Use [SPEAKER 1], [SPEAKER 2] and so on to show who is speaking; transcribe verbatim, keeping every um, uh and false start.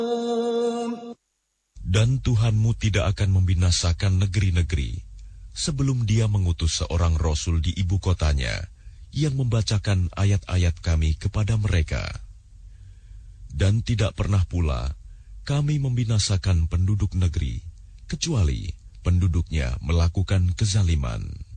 [SPEAKER 1] Dan Tuhanmu tidak akan membinasakan negeri-negeri sebelum Dia mengutus seorang Rasul di ibu kotanya yang membacakan ayat-ayat Kami kepada mereka. Dan tidak pernah pula Kami membinasakan penduduk negeri kecuali penduduknya melakukan kezaliman.